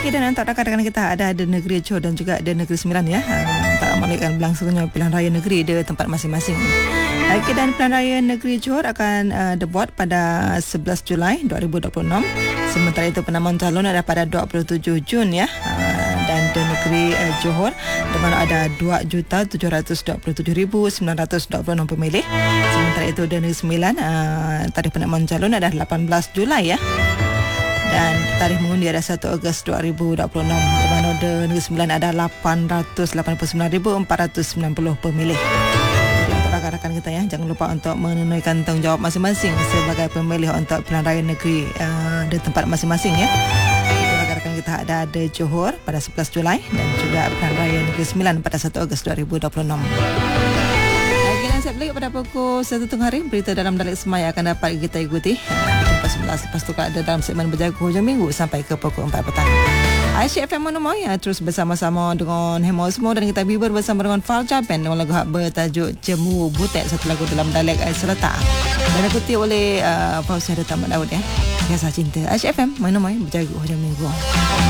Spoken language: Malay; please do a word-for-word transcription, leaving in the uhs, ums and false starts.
Okey, dan untuk rakan-rakan kita ada ada negeri Johor dan juga ada negeri Sembilan ya. Uh, tak amalkan berlangsungnya pilihan raya negeri di tempat masing-masing. Okey, dan pilihan raya negeri Johor akan uh, dibuat pada sebelas Julai dua ribu dua puluh enam. Sementara itu penamaan calon ada pada dua puluh tujuh Jun ya. Uh, dan di negeri uh, Johor di mana ada dua juta tujuh ratus dua puluh tujuh ribu sembilan ratus dua puluh enam pemilih. Sementara itu di negeri Sembilan uh, tarikh penamaan calon ada lapan belas Julai ya. Dan tarikh mengundi ada satu Ogos dua ribu dua puluh enam, di mana di Negeri Sembilan ada lapan ratus lapan puluh sembilan ribu empat ratus sembilan puluh pemilih. Jadi untuk rakan-rakan kita ya, jangan lupa untuk menunaikan tanggungjawab masing-masing sebagai pemilih untuk pilihan raya negeri uh, di tempat masing-masing ya. Itu rakan-rakan kita ada di Johor pada sebelas Julai dan juga pilihan raya Negeri Sembilan pada satu Ogos dua ribu dua puluh enam. Siap lagi pada pukul satu tengah hari, berita dalam Dalek Semaya akan dapat kita ikuti. Jumpa sebelas, lepas tu ada dalam segmen Berjaga hujung minggu sampai ke pukul empat petang. Aisyah F M Monomoy ya, terus bersama-sama dengan Hemo semua dan kita biber bersama dengan Falja Band dengan lagu hak bertajuk Jemu Butek, satu lagu dalam Dalek Ais Serata. Dan ikuti oleh uh, Fauzi Hada Tamat Daud ya. Biasa cinta. Aisyah F M Monomoy Berjaga hujung minggu.